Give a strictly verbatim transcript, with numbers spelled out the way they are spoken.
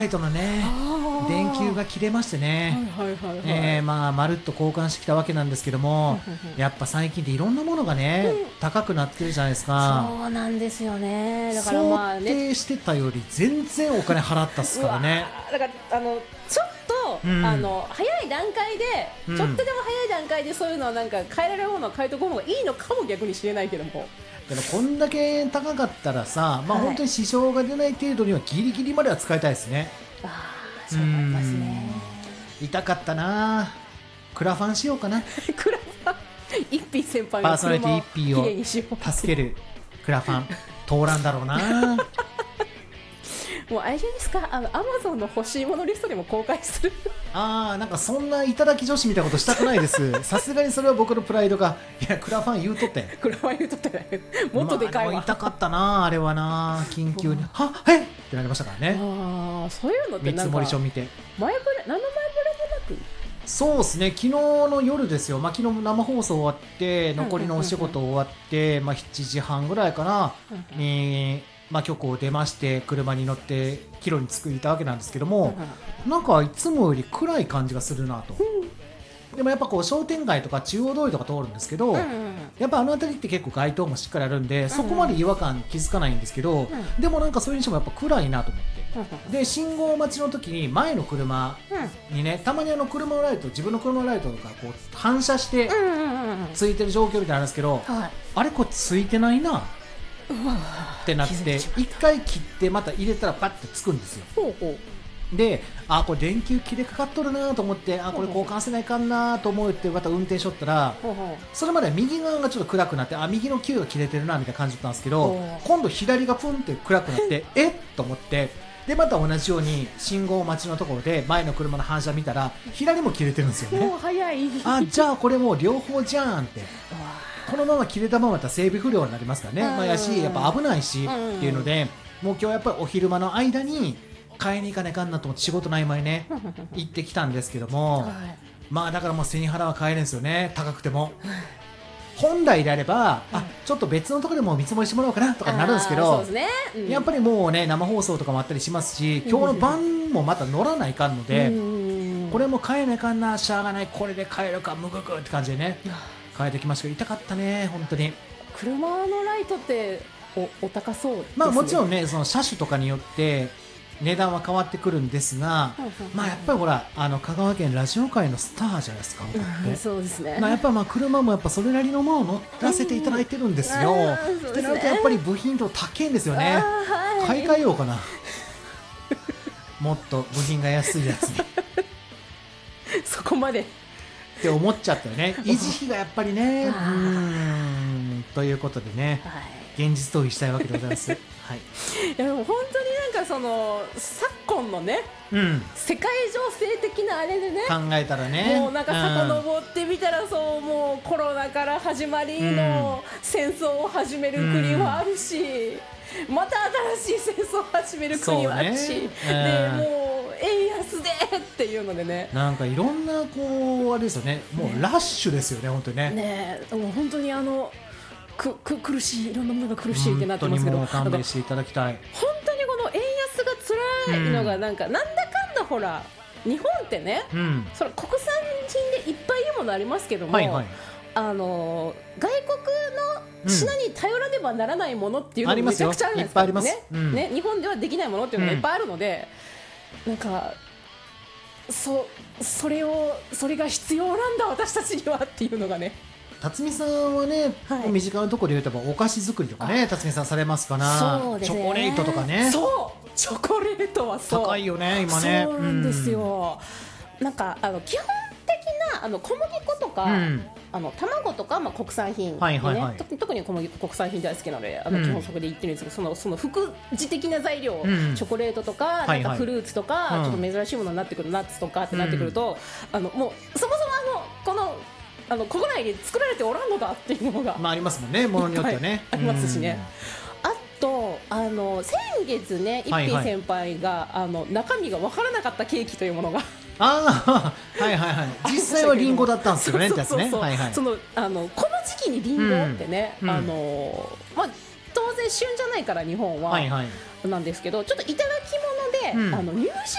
ライトのね電球が切れましてね、 はいはいはいはい、 えー、まあまるっと交換してきたわけなんですけども、やっぱ最近っていろんなものがね、うん、高くなってるじゃないですか。 そうなんですよね。だからまあね、 想定してたより全然お金払ったっすからね。 だからあのちょっと、うん、あの早い段階で、うん、ちょっとでも早い段階でそういうのはなんか変えられるものは変えとく方がいいのかも逆にしれないけども。 でもこんだけ高かったらさ、まあ、本当に支障が出ない程度にはギリギリまでは使いたいですね。 ああ、そうなりますね。 痛かったな。クラファンしようかな。 クラファン一品先輩パーソナリティ一品を助けるクラファン通らんだろうな。 もうあれじゃないですか、あのアマゾンの欲しいものリストにも公開する。 ああ、なんかそんないただき女子みたいなことしたくないです。さすがにそれは僕のプライドが。いや、クラファン言うとってクラファン言うとってね、もっとでかいわ、 まあ、痛かったなあれはな。緊急にはっえっってなりましたからね。 ああ、そういうのってなんか見積書見て前触れ、何の前触れもなく。 そうですね、昨日の夜ですよ、まあ、昨日生放送終わって残りのお仕事終わって、まあ、しちじはんぐらいかなに、まあ、局を出まして車に乗って帰路に着いたわけなんですけども、なんかいつもより暗い感じがするなと。でもやっぱこう商店街とか中央通りとか通るんですけど、やっぱあの辺りって結構街灯もしっかりあるんで、そこまで違和感気づかないんですけど、でもなんかそれにしてもやっぱ暗いなと思って、で信号待ちの時に前の車にね、たまにあの車のライト、自分の車のライトがこう反射してついてる状況みたいなんですけど、あれこれついてないなってなって一回切ってまた入れたらパッてつくんですよ。で、あ、これ電球切れかかっとるなと思って、あ、これ交換せないかんなと思ってまた運転しとったら、それまでは右側がちょっと暗くなって、あ、右の球が切れてるなみたいな感じだったんですけど、今度左がプンって暗くなってえっと思って、でまた同じように信号待ちのところで前の車の反射見たら左も切れてるんですよね。 もう早い。 あ、じゃあこれもう両方じゃんって、このまま切れたままだったら整備不良になりますからね、まあ、やしやっぱ危ないしっていうので、もう今日やっぱりお昼間の間に買いに行かねかんなと思って仕事の合間にね行ってきたんですけども、まあだからもう背に腹は買えるんですよね、高くても。本来であれば、あ、ちょっと別のところでも見積もりしてもらおうかなとかなるんですけど、やっぱりもうね生放送とかもあったりしますし、今日の晩もまた乗らないかんので、これも買えないかんな、しゃあがない、これで買えるかむぐぐって感じでね変えてきましたけど、痛かったね本当に。 車のライトってお, お高そうですね。 まあもちろんね、その車種とかによって値段は変わってくるんですが、まあやっぱりほら、あの香川県ラジオ界のスターじゃないですか、 うん、そうですね。 まあやっぱまあ車もやっぱそれなりのものを乗らせていただいてるんですよ。ってなるとやっぱり部品と高いんですよね。買い替えようかな。もっと部品が安いやつに。 そこまでって思っちゃったよね。維持費がやっぱりね。うーんということでね、はい、現実逃避したいわけでございます。はい、 いやでも本当になんかその昨今のね、うん、世界情勢的なあれでね考えたらね、 もうなんか遡ってみたら、そうもうコロナから始まりの戦争を始める国はあるし、うん、また新しい戦争を始める国はあるし、ね、でもう円安でっていうのでね、 なんかいろんなこうあれですよね、もうラッシュですよね、本当にね。ね、 もう本当にあのくく苦しい、いろんなものが苦しいってなってますけど、 本当にもう勘弁していただきたい。 本当にこの円安が辛いのがなんか、うん、なんだかんだほら日本ってね、うん、それ国産品でいっぱいいいものありますけども、はいはい、あの外国の品に頼らねばならないものっていうのがめちゃくちゃあるんですよね。ね、日本ではできないものっていうのがいっぱいあるので、うん、なんかそそれをそれが必要なんだ私たちにはっていうのがね。 辰巳さんはね、はい、身近なところで言うとお菓子作りとかね、辰巳さんされますから、そうですね、チョコレートとかね。 そうチョコレートはそう高いよね今ね。 そうなんですよ、うん、なんかあの基本的なあの小麦粉とか、うん、あの卵とか、まあ、国産品、ね、はいはいはい、特に小麦粉国産品大好きなのであの、うん、基本そこで言ってるんですけど、そのその副次的な材料、うん、チョコレートとか、はいはい、なんかフルーツとか、はいはい、ちょっと珍しいものになってくる、ナッツとかってなってくると、うん、あのもうそもそもあのこのあの国内で作られておらんのだっていうのが、 まあ、ありますもんね、ものによってはね、 ありますしね。あとあの先月ね、一品先輩が、はいはい、あの中身が分からなかったケーキというものがああはいはいはい、実際はリンゴだったんですよねってやつね。 この時期にリンゴってね、うん、あのまあ、当然旬じゃないから日本は、はいはい、なんですけど、ちょっといただき物うん、あのニュージ